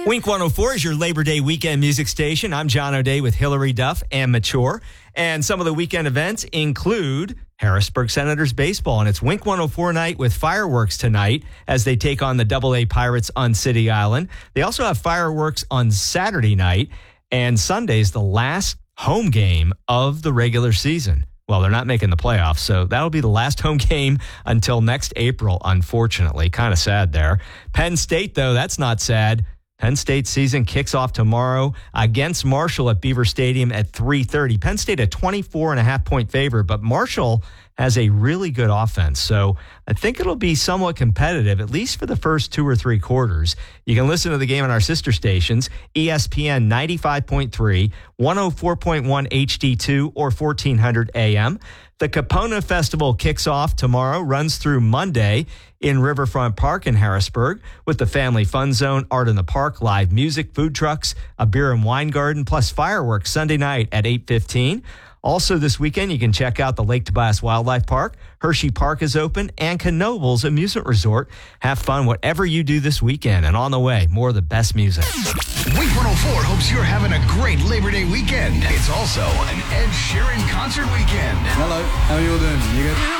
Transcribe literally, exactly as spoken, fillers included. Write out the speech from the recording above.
Wink one oh four is your Labor Day weekend music station. I'm John O'Day with Hillary Duff and Mature. And some of the weekend events include Harrisburg Senators baseball. And it's Wink one oh four night with fireworks tonight as they take on the Double A Pirates on City Island. They also have fireworks on Saturday night. And Sunday's the last home game of the regular season. Well, they're not making the playoffs, so that'll be the last home game until next April, unfortunately. Kind of sad there. Penn State, though, that's not sad. Penn State's season kicks off tomorrow against Marshall at Beaver Stadium at three thirty. Penn State a twenty-four and a half point favorite, but Marshall has a really good offense. So I think it'll be somewhat competitive, at least for the first two or three quarters. You can listen to the game on our sister stations, E S P N ninety-five point three, one oh four point one H D two, or fourteen hundred A M. The Capona Festival kicks off tomorrow, runs through Monday in Riverfront Park in Harrisburg with the Family Fun Zone, Art in the Park, live music, food trucks, a beer and wine garden, plus fireworks Sunday night at eight fifteen. Also this weekend, you can check out the Lake Tobias Wildlife Park. Hershey Park is open, and Knoebels Amusement Resort. Have fun whatever you do this weekend. And on the way, more of the best music. Wink one oh four hopes you're having a great Labor Day weekend. It's also an Ed Sheeran concert weekend. Hello, how are you all doing? You good?